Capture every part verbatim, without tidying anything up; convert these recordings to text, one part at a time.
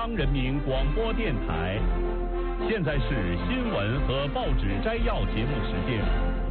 央人民广播电台，现在是新闻和报纸摘要节目时间。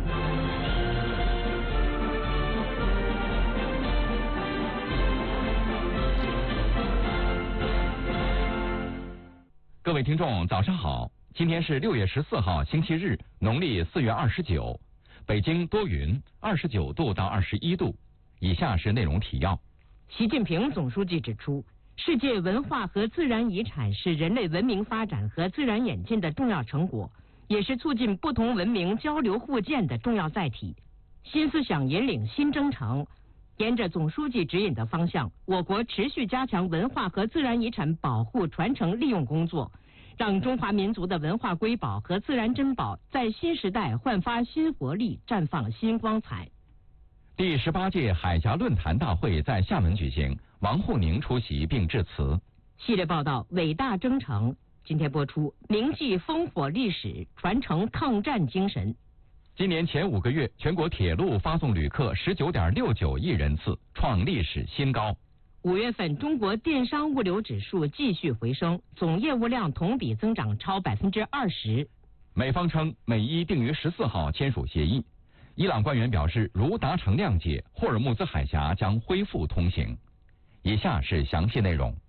各位听众，早上好！今天是六月十四号，星期日，农历四月二十九。北京多云，二十九度到二十一度。以下是内容提要。 习近平总书记指出，世界文化和自然遗产是人类文明发展和自然演进的重要成果，也是促进不同文明交流互鉴的重要载体。新思想引领新征程，沿着总书记指引的方向，我国持续加强文化和自然遗产保护、传承、利用工作，让中华民族的文化瑰宝和自然珍宝在新时代焕发新活力，绽放新光彩。 第十八届海峡论坛大会在厦门举行，王沪宁出席并致辞。 系列报道《伟大征程》今天播出，铭记烽火历史，传承抗战精神。 今年前五个月，全国铁路发送旅客十九点六九亿人次，创历史新高。 五月份，中国电商物流指数继续回升，总业务量同比增长超百分之二十。 美方称美伊定于十四号签署协议。伊朗官员表示，如达成谅解，霍尔木兹海峡将恢复通行。以下是详细内容。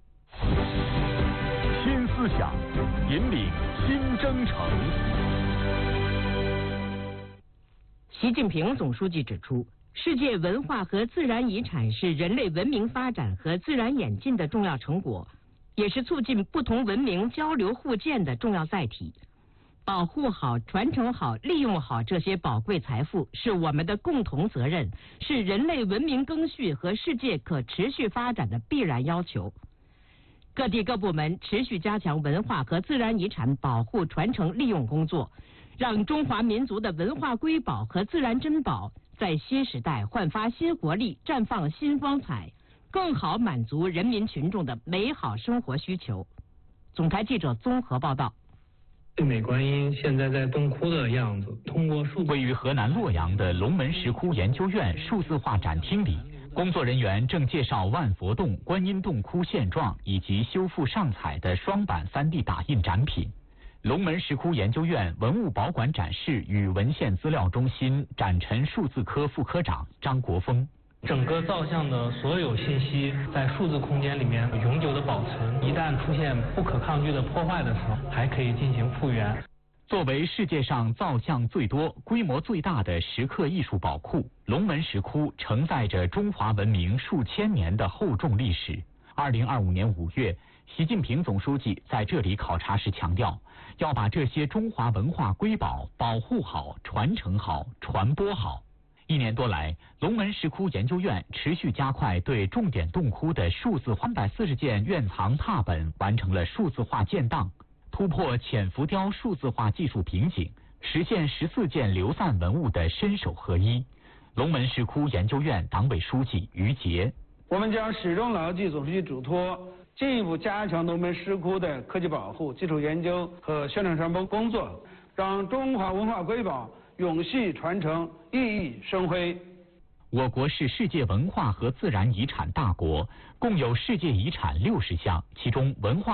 新思想引领新征程。 习近平总书记指出，世界文化和自然遗产是人类文明发展和自然演进的重要成果，也是促进不同文明交流互鉴的重要载体。保护好、传承好、利用好这些宝贵财富是我们的共同责任，是人类文明更续和世界可持续发展的必然要求。各地各部门持续加强文化和自然遗产保护、传承、利用工作，让中华民族的文化瑰宝和自然珍宝在新时代焕发新活力，绽放新光彩，更好满足人民群众的美好生活需求。总台记者综合报道。 最美观音现在在洞窟的样子，通过数位于河南洛阳的龙门石窟研究院数字化展厅里，工作人员正介绍万佛洞、观音洞窟现状以及修复上彩的双版 三 D 打印展品。龙门石窟研究院文物保管展示与文献资料中心展陈数字科副科长张国峰。 整个造像的所有信息在数字空间里面永久的保存，一旦出现不可抗拒的破坏的时候，还可以进行复原。 作为世界上造像最多、规模最大的石刻艺术宝库，龙门石窟承载着中华文明数千年的厚重历史。二零二五年五月，习近平总书记在这里考察时强调，要把这些中华文化瑰宝保护好、传承好、传播好。一年多来，龙门石窟研究院持续加快对重点洞窟的数字化，三百四十件院藏拓本完成了数字化建档，突破浅浮雕数字化技术瓶颈，实现十四件流散文物的身手合一。龙门石窟研究院党委书记于杰： 我们将始终牢记总书记嘱托，进一步加强龙门石窟的科技保护、技术研究和宣传传播工作，让中华文化瑰宝永续传承，熠熠生辉。 我国是世界文化和自然遗产大国，共有世界遗产六十项，其中文化